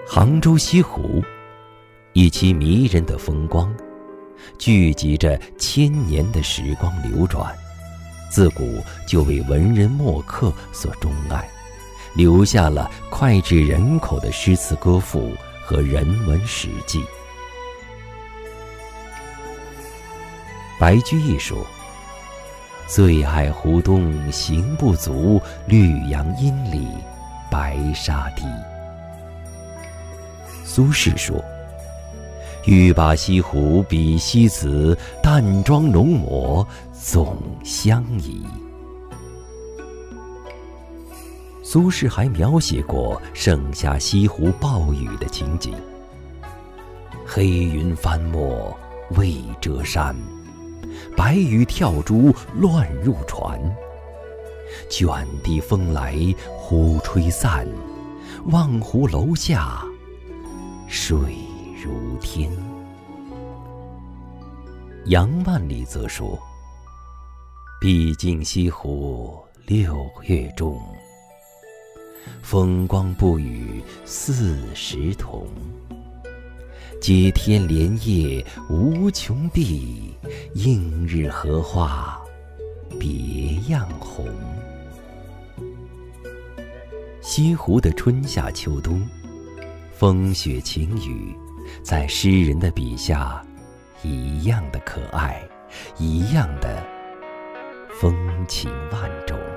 杭州西湖，一其迷人的风光，聚集着千年的时光流转，自古就为文人墨客所钟爱，留下了脍炙人口的诗词歌赋和人文史记。白居易说：“最爱湖东行不足，绿杨阴里白沙堤。”苏轼说：“欲把西湖比西子，淡妆浓抹总相宜。”苏轼还描写过盛夏西湖暴雨的情景：“黑云翻墨未遮山，白雨跳珠乱入船。卷地风来忽吹散，望湖楼下水如天。”杨万里则说：“毕竟西湖6月中，风光不与40同。接天莲叶无穷碧，映日荷花别样红。”西湖的春夏秋冬，风雪晴雨，在诗人的笔下一样的可爱，一样的风情万种。